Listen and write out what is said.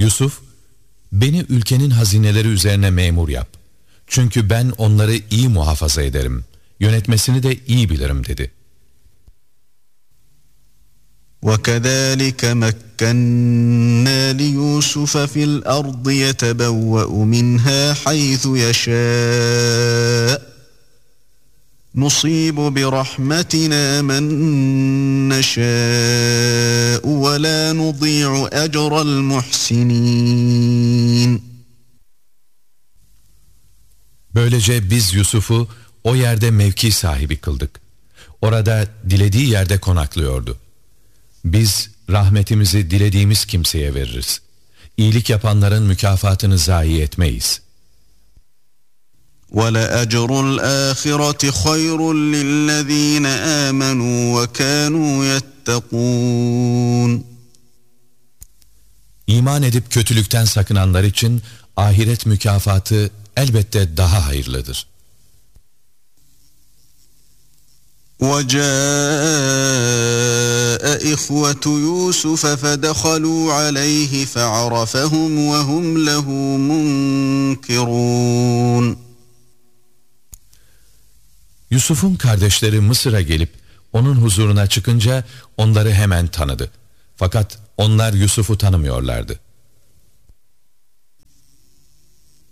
Yusuf, beni ülkenin hazineleri üzerine memur yap. Çünkü ben onları iyi muhafaza ederim. Yönetmesini de iyi bilirim dedi. وَكَذَٰلِكَ مَكَّنَّا لِيُوسُفَ فِي الْأَرْضِ يَتَبَوَّأُ مِنْهَا حَيْثُ يَشَاءُ نُصِيبُ بِرَحْمَتِنَا مَنْ نَشَاءُ وَلَا نُضِيعُ أَجْرَ الْمُحْسِنِينَ. Böylece biz Yusuf'u o yerde mevki sahibi kıldık. Orada dilediği yerde konaklıyordu. Biz rahmetimizi dilediğimiz kimseye veririz. İyilik yapanların mükafatını zayi etmeyiz. وَلَأَجْرُ الْآخِرَةِ خَيْرٌ لِلَّذ۪ينَ آمَنُوا وَكَانُوا يَتَّقُونَ. İman edip kötülükten sakınanlar için ahiret mükafatı elbette daha hayırlıdır. وَجَاءَ إِخْوَةُ يُوسُفَ فَدَخَلُوا عَلَيْهِ فَعَرَفَهُمْ وَهُمْ لَهُ مُنْكِرُونَ. Yusuf'un kardeşleri Mısır'a gelip onun huzuruna çıkınca onları hemen tanıdı. Fakat onlar Yusuf'u tanımıyorlardı.